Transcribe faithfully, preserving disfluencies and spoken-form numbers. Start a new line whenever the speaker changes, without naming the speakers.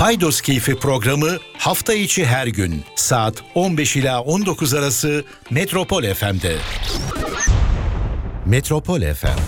Paydos Keyfi programı hafta içi her gün saat on beş ila on dokuz arası Metropol F M'de. Metropol F M.